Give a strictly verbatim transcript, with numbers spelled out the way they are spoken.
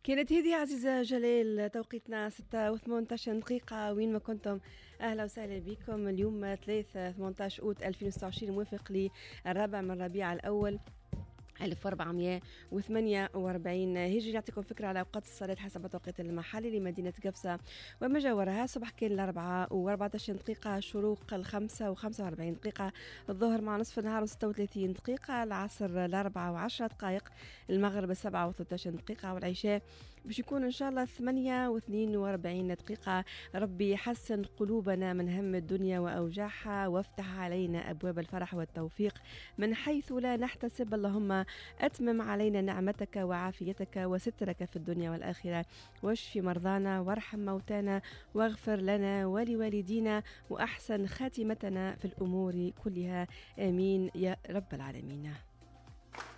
كانت هذه عزيزة جلال توقيتنا ستة وثمانية عشر دقيقة وين ما كنتم. أهلا وسهلا بكم. اليوم ثلاثة ثمانية عشر أوت ألفين وستة وعشرين موافق للرابع من ربيع الأول ألف وأربعمائة وثمانية وأربعين هجري. نعطيكم فكرة على أوقات الصلاة حسب التوقيت المحلي لمدينة قفصة وما جاورها. صباح كان الأربعة وأربعة عشر دقيقة، شروق الخمسة وخمسة وأربعين دقيقة، الظهر مع نصف النهار وستة وثلاثين دقيقة، العصر الأربعة وعشرة دقائق، المغرب السبعة وثلاثة عشر دقيقة، والعشاء باش يكون إن شاء الله ثمانية واثنين وأربعين دقيقة. ربي يحسن قلوبنا من هم الدنيا وأوجاعها وافتح علينا أبواب الفرح والتوفيق من حيث لا نحتسب. اللهم أتمم علينا نعمتك وعافيتك وسترك في الدنيا والآخرة، واشف مرضانا وارحم موتانا واغفر لنا ولوالدينا وأحسن خاتمتنا في الأمور كلها، آمين يا رب العالمين.